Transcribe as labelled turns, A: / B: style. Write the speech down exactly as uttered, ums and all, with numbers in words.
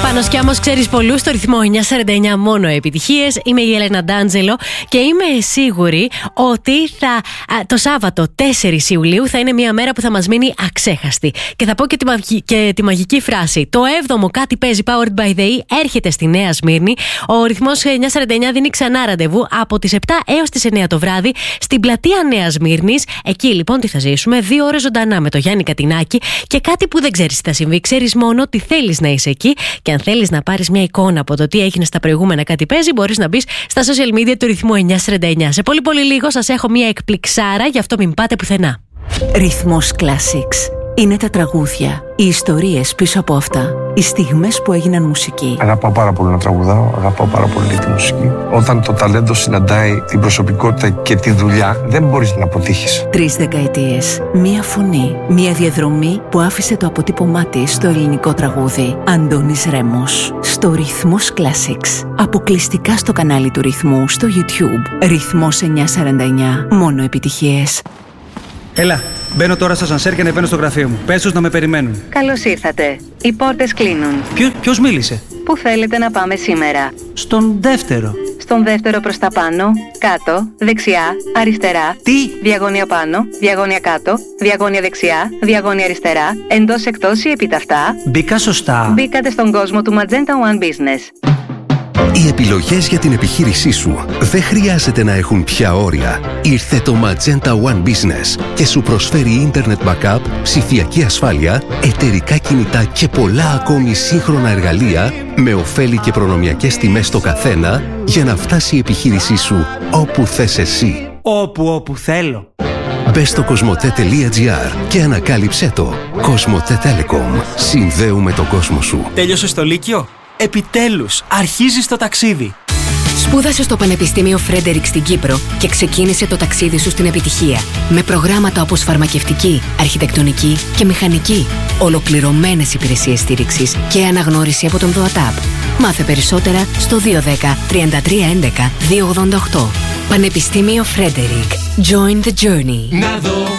A: Πάνος κι Άμμος, ξέρεις πολλούς, στο ρυθμό εννιά σαράντα εννιά μόνο επιτυχίες. Είμαι η Έλενα Ντάντζελο και είμαι σίγουρη ότι θα, α, το Σάββατο τέσσερις Ιουλίου θα είναι μια μέρα που θα μας μείνει αξέχαστη. Και θα πω και τη, μαγική, και τη μαγική φράση. Το έβδομο Κάτι παίζει Powered by the E έρχεται στη Νέα Σμύρνη. Ο ρυθμός εννιά σαράντα εννιά δίνει ξανά ραντεβού από τις επτά έως τις εννιά το βράδυ στην πλατεία Νέας Σμύρνης. Εκεί λοιπόν τι θα ζήσουμε? Δύο ώρες ζωντανά με το Γιάννη Κατινάκη και κάτι που δεν ξέρεις τι θα συμβεί. Ξέρεις μόνο ότι θέλεις να είσαι εκεί. Και αν θέλεις να πάρεις μια εικόνα από το τι έγινε στα προηγούμενα Κάτι παίζει, μπορείς να μπεις στα social media του ρυθμού εννιά σαράντα εννιά. Σε πολύ πολύ λίγο σας έχω μια εκπληξάρα, γι' αυτό μην πάτε πουθενά.
B: Ρυθμός Classics. Είναι τα τραγούδια, οι ιστορίες πίσω από αυτά, οι στιγμές που έγιναν μουσική.
C: Αγαπάω πάρα πολύ να τραγουδάω, αγαπάω πάρα πολύ τη μουσική. Όταν το ταλέντο συναντάει την προσωπικότητα και τη δουλειά, δεν μπορείς να αποτύχεις.
B: Τρεις δεκαετίες, μία φωνή, μία διαδρομή που άφησε το αποτύπωμά της στο ελληνικό τραγούδι. Αντώνης Ρέμος, στο Ρυθμός Classics. Αποκλειστικά στο κανάλι του Ρυθμού στο YouTube. Ρυθμός εννιά σαράντα εννιά, μόνο επιτυχίες.
D: Έλα, μπαίνω τώρα στο ασανσέρ και ανεβαίνω στο γραφείο μου. Πες τους να με περιμένουν.
E: Καλώς ήρθατε. Οι πόρτες κλείνουν.
D: Ποιο, ποιος μίλησε?
E: Πού θέλετε να πάμε σήμερα?
D: Στον δεύτερο.
E: Στον δεύτερο προς τα πάνω, κάτω, δεξιά, αριστερά.
D: Τι?
E: Διαγώνια πάνω, διαγώνια κάτω, διαγώνια δεξιά, διαγώνια αριστερά, εντός εκτός ή επιταυτά.
D: Μπήκα σωστά.
E: Μπήκατε στον κόσμο του Magenta One Business.
F: Οι επιλογές για την επιχείρησή σου δεν χρειάζεται να έχουν πια όρια. Ήρθε το Magenta One Business και σου προσφέρει Internet Backup, ψηφιακή ασφάλεια, εταιρικά κινητά και πολλά ακόμη σύγχρονα εργαλεία με ωφέλη και προνομιακές τιμές στο καθένα για να φτάσει η επιχείρησή σου όπου θες εσύ.
D: Όπου όπου θέλω.
F: Μπες στο κοσμοτέ.gr και ανακάλυψέ το. Κοσμοτέ Telecom. Συνδέουμε τον κόσμο σου.
D: Τέλειωσες το Λύκειο? Επιτέλους, αρχίζεις το ταξίδι.
G: Σπούδασε στο Πανεπιστήμιο Φρέντερικ στην Κύπρο και ξεκίνησε το ταξίδι σου στην επιτυχία. Με προγράμματα όπως φαρμακευτική, αρχιτεκτονική και μηχανική. Ολοκληρωμένες υπηρεσίες στήριξης και αναγνώριση από τον ΔΟΑΤΑΠ. Μάθε περισσότερα στο δύο ένα μηδέν, τρία τρία ένα ένα, δύο ογδόντα οκτώ. Πανεπιστήμιο Φρέντερικ. Join the journey.